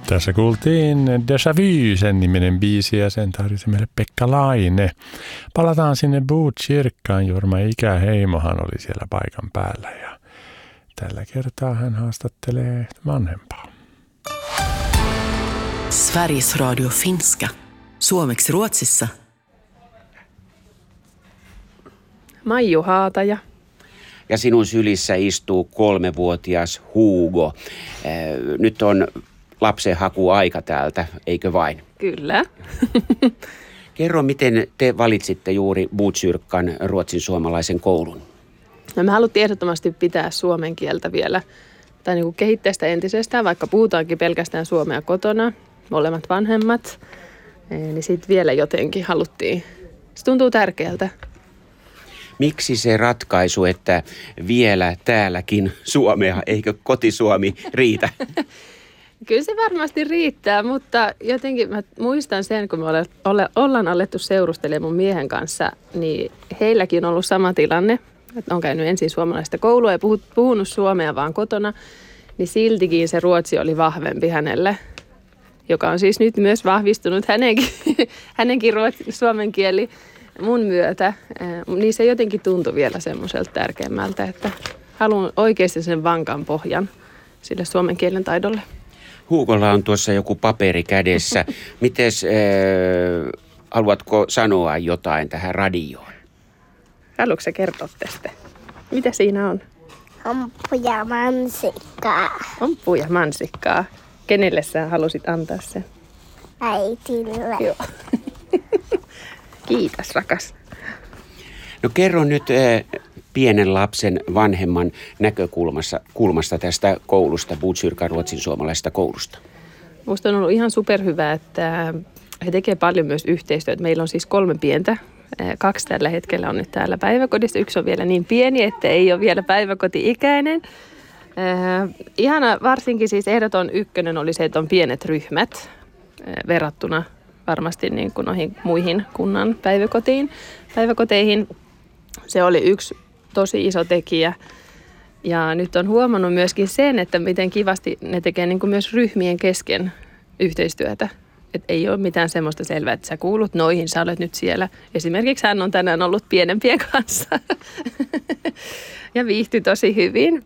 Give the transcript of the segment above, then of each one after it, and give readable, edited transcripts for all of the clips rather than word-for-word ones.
Tässä kuultiin Déjà Vu, sen niminen biisi, ja sen tarvitsi meille Pekka Laine. Palataan sinne Botkyrkaan. Jorma ikäheimohan oli siellä paikan päällä ja tällä kertaa hän haastattelee vanhempaa. Sveriges Radio Finska. Suomeksi Ruotsissa. Maiju Haataja. Ja sinun sylissä istuu 3-vuotias Hugo. Nyt on lapsen hakuaika täältä, eikö vain? Kyllä. Kerro, miten te valitsitte juuri Botkyrkan ruotsin suomalaisen koulun? No, me haluttiin ehdottomasti pitää suomen kieltä vielä, tai niin kuin kehittää sitä entisestään, vaikka puhutaankin pelkästään suomea kotona, molemmat vanhemmat, niin sitten vielä jotenkin haluttiin. Se tuntuu tärkeältä. Miksi se ratkaisu, että vielä täälläkin suomea, eikö kotisuomi riitä? Kyllä se varmasti riittää, mutta jotenkin mä muistan sen, kun me ollaan alettu seurustelemaan mun miehen kanssa, niin heilläkin on ollut sama tilanne. Että on käynyt ensin suomalaista koulua ja puhunut suomea vaan kotona, niin siltikin se ruotsi oli vahvempi hänelle, joka on siis nyt myös vahvistunut hänenkin suomen kieli mun myötä. Niin se jotenkin tuntui vielä semmoiselta tärkeämmältä, että haluan oikeasti sen vankan pohjan sille suomen kielen taidolle. Hugolla on tuossa joku paperi kädessä. Mites, haluatko sanoa jotain tähän radioon? Haluatko sä kertoa tästä? Mitä siinä on? Omppu ja mansikkaa. Omppu ja mansikkaa. Kenelle sä halusit antaa sen? Äitille. Joo. Kiitos, rakas. No kerro nyt pienen lapsen vanhemman näkökulmasta tästä koulusta, Botkyrkan ruotsin suomalaisesta koulusta. Musta on ollut ihan superhyvä, että he tekevät paljon myös yhteistyötä. Meillä on siis 3 pientä. 2 tällä hetkellä on nyt täällä päiväkodissa. 1 on vielä niin pieni, että ei ole vielä päiväkoti-ikäinen. Ihana varsinkin siis ehdoton ykkönen oli se, että on pienet ryhmät verrattuna varmasti niin kuin noihin muihin kunnan päiväkoteihin. Se oli yksi tosi iso tekijä. Ja nyt on huomannut myöskin sen, että miten kivasti ne tekee niin kuin myös ryhmien kesken yhteistyötä. Et ei ole mitään semmoista selvää, että sä kuulut noihin, sä olet nyt siellä. Esimerkiksi hän on tänään ollut pienempien kanssa ja viihtyi tosi hyvin.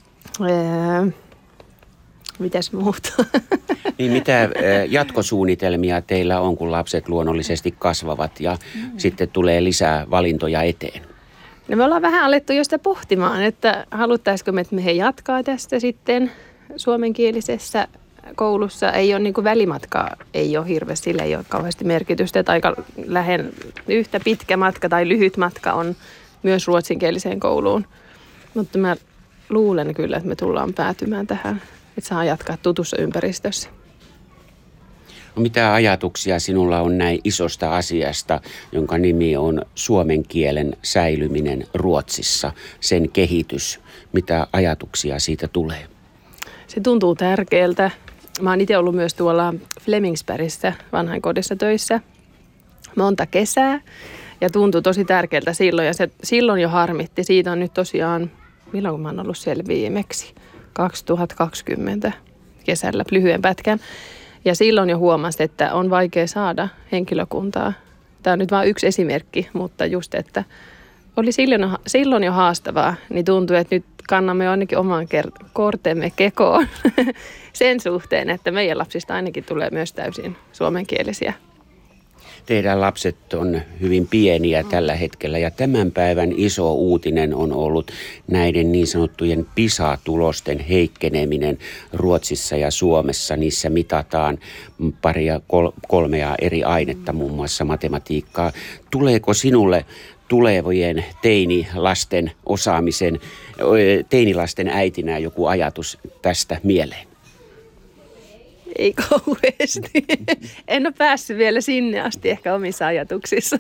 Mitäs muuta? Niin mitä jatkosuunnitelmia teillä on, kun lapset luonnollisesti kasvavat ja sitten tulee lisää valintoja eteen? No me ollaan vähän alettu jo sitä pohtimaan, että haluttaisiko me, että me he jatkaa tästä sitten suomenkielisessä koulussa. Ei ole niin kuin välimatkaa, ei ole hirveästi, sillä ei ole kauheasti merkitystä, että aika yhtä pitkä matka tai lyhyt matka on myös ruotsinkieliseen kouluun. Mutta mä luulen kyllä, että me tullaan päätymään tähän, että saa jatkaa tutussa ympäristössä. No, mitä ajatuksia sinulla on näin isosta asiasta, jonka nimi on suomen kielen säilyminen Ruotsissa, sen kehitys? Mitä ajatuksia siitä tulee? Se tuntuu tärkeältä. Mä oon itse ollut myös tuolla Flemingsbergissä vanhainkodissa töissä monta kesää ja tuntui tosi tärkeältä silloin ja se silloin jo harmitti. Siitä on nyt tosiaan, milloin mä oon ollut siellä viimeksi? 2020 kesällä lyhyen pätkän. Ja silloin jo huomasin, että on vaikea saada henkilökuntaa. Tämä on nyt vain yksi esimerkki, mutta just, että oli silloin jo haastavaa, niin tuntui, että nyt kannamme jo ainakin oman kortemme kekoon sen suhteen, että meidän lapsista ainakin tulee myös täysin suomenkielisiä. Teidän lapset on hyvin pieniä tällä hetkellä ja tämän päivän iso uutinen on ollut näiden niin sanottujen PISA-tulosten heikkeneminen Ruotsissa ja Suomessa. Niissä mitataan 3 eri ainetta, muun muassa matematiikkaa. Tuleeko sinulle tulevien teinilasten äitinä joku ajatus tästä mieleen? Ei kauheasti. En ole päässyt vielä sinne asti ehkä omissa ajatuksissa.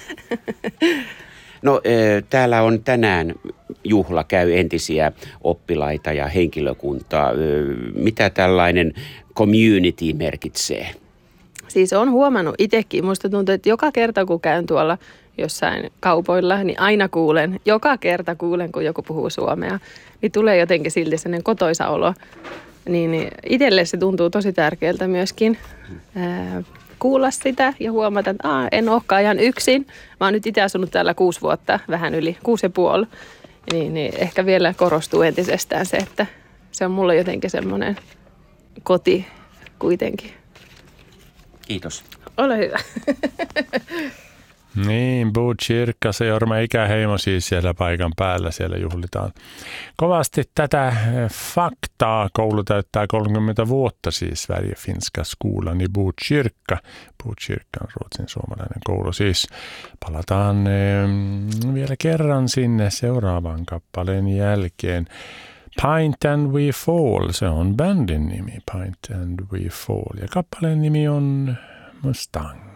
No täällä on tänään juhla, käy entisiä oppilaita ja henkilökuntaa. Mitä tällainen community merkitsee? Siis on huomannut itsekin. Musta tuntuu, että joka kerta kun käyn tuolla jossain kaupoilla, niin aina joka kerta kuulen, kun joku puhuu suomea, niin tulee jotenkin silti sellainen kotoisa olo. Niin itselle se tuntuu tosi tärkeältä myöskin kuulla sitä ja huomata, että en olekaan ihan yksin. Mä oon nyt itse asunut täällä 6 vuotta, vähän yli 6,5. Niin ehkä vielä korostuu entisestään se, että se on mulle jotenkin semmoinen koti kuitenkin. Kiitos. Ole hyvä. Niin, Botkyrka, se Jorma ikäheimo siis siellä paikan päällä, siellä juhlitaan kovasti tätä faktaa. Koulu täyttää 30 vuotta siis Sverige-finska skolan i Botkyrka. Botkyrka on ruotsin suomalainen koulu siis. Palataan vielä kerran sinne seuraavan kappaleen jälkeen. Pint and We Fall, se on bändin nimi, Pint and We Fall. Ja kappaleen nimi on Mustang.